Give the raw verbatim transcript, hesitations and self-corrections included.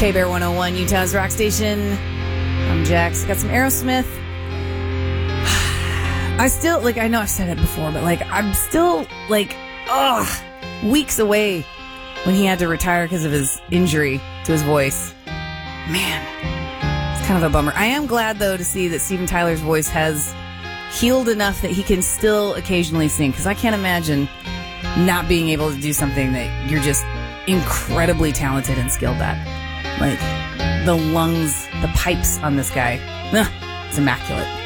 K-Bear one oh one, Utah's rock station. I'm Jax. Got some Aerosmith. I still, like, I know I've said it before, but, like, I'm still, like, ugh, weeks away when he had to retire because of his injury to his voice. Man, it's kind of a bummer. I am glad, though, to see that Steven Tyler's voice has healed enough that he can still occasionally sing, because I can't imagine not being able to do something that you're just incredibly talented and skilled at. Like, the lungs, the pipes on this guy, ugh, it's immaculate.